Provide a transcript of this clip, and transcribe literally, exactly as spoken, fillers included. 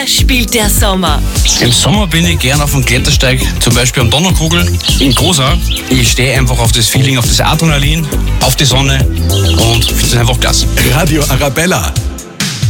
Hier spielt der Sommer. Im Sommer bin ich gern auf dem Klettersteig, zum Beispiel am Donnerkugel in Großau. Ich stehe einfach auf das Feeling, auf das Adrenalin, auf die Sonne und finde es einfach klasse. Radio Arabella,